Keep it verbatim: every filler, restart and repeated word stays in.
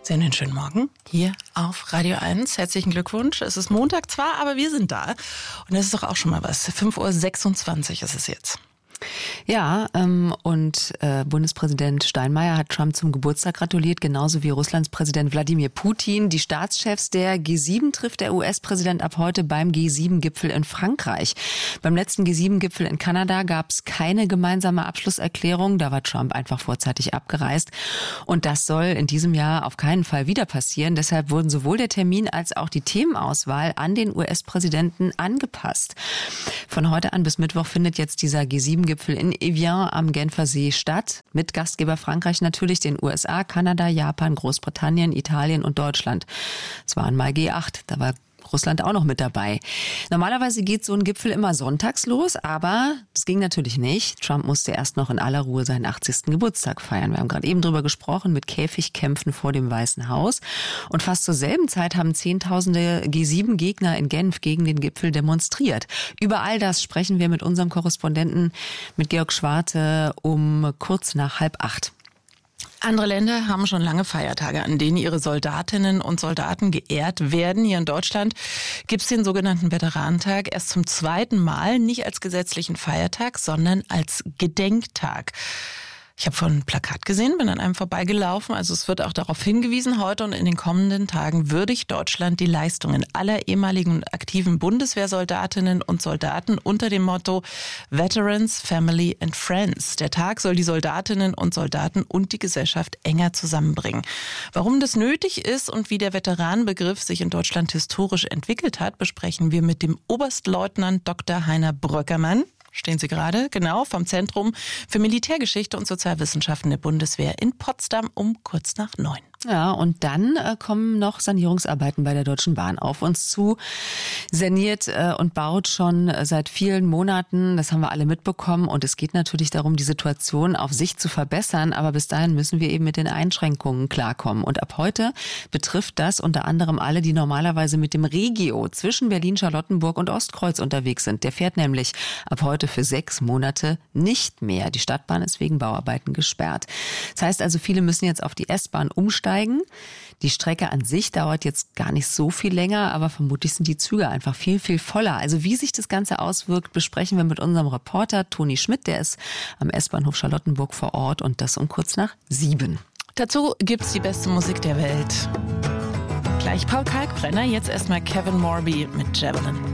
Sehr einen schönen Morgen hier auf Radio eins. Herzlichen Glückwunsch. Es ist Montag zwar, aber wir sind da. Und das ist doch auch schon mal was. fünf Uhr sechsundzwanzig ist es jetzt. Ja, ähm, und äh, Bundespräsident Steinmeier hat Trump zum Geburtstag gratuliert, genauso wie Russlands Präsident Wladimir Putin. Die Staatschefs der G sieben trifft der U S-Präsident ab heute beim G sieben Gipfel in Frankreich. Beim letzten G sieben Gipfel in Kanada gab es keine gemeinsame Abschlusserklärung. Da war Trump einfach vorzeitig abgereist. Und das soll in diesem Jahr auf keinen Fall wieder passieren. Deshalb wurden sowohl der Termin als auch die Themenauswahl an den U S-Präsidenten angepasst. Von heute an bis Mittwoch findet jetzt dieser G sieben Gipfel in Evian am Genfersee statt. Mit Gastgeber Frankreich natürlich, den U S A, Kanada, Japan, Großbritannien, Italien und Deutschland. Es waren mal G acht, da war Russland auch noch mit dabei. Normalerweise geht so ein Gipfel immer sonntags los, aber das ging natürlich nicht. Trump musste erst noch in aller Ruhe seinen achtzigsten Geburtstag feiern. Wir haben gerade eben drüber gesprochen, mit Käfigkämpfen vor dem Weißen Haus. Und fast zur selben Zeit haben Zehntausende G sieben Gegner in Genf gegen den Gipfel demonstriert. Über all das sprechen wir mit unserem Korrespondenten, mit Georg Schwarte, um kurz nach halb acht. Andere Länder haben schon lange Feiertage, an denen ihre Soldatinnen und Soldaten geehrt werden. Hier in Deutschland gibt es den sogenannten Veteranentag erst zum zweiten Mal, nicht als gesetzlichen Feiertag, sondern als Gedenktag. Ich habe vorhin ein Plakat gesehen, bin an einem vorbeigelaufen. Also es wird auch darauf hingewiesen, heute und in den kommenden Tagen würdigt Deutschland die Leistungen aller ehemaligen und aktiven Bundeswehrsoldatinnen und Soldaten unter dem Motto Veterans, Family and Friends. Der Tag soll die Soldatinnen und Soldaten und die Gesellschaft enger zusammenbringen. Warum das nötig ist und wie der Veteranenbegriff sich in Deutschland historisch entwickelt hat, besprechen wir mit dem Oberstleutnant Doktor Heiner Bröckermann. Stehen Sie gerade, genau, vom Zentrum für Militärgeschichte und Sozialwissenschaften der Bundeswehr in Potsdam um kurz nach neun. Ja, und dann äh, kommen noch Sanierungsarbeiten bei der Deutschen Bahn auf uns zu. Saniert äh, und baut schon äh, seit vielen Monaten, das haben wir alle mitbekommen. Und es geht natürlich darum, die Situation auf sich zu verbessern. Aber bis dahin müssen wir eben mit den Einschränkungen klarkommen. Und ab heute betrifft das unter anderem alle, die normalerweise mit dem Regio zwischen Berlin-Charlottenburg und Ostkreuz unterwegs sind. Der fährt nämlich ab heute für sechs Monate nicht mehr. Die Stadtbahn ist wegen Bauarbeiten gesperrt. Das heißt also, viele müssen jetzt auf die S-Bahn umsteigen. Die Strecke an sich dauert jetzt gar nicht so viel länger, aber vermutlich sind die Züge einfach viel, viel voller. Also wie sich das Ganze auswirkt, besprechen wir mit unserem Reporter Toni Schmidt. Der ist am S-Bahnhof Charlottenburg vor Ort und das um kurz nach sieben. Dazu gibt's die beste Musik der Welt. Gleich Paul Kalkbrenner, jetzt erstmal Kevin Morby mit Javelin.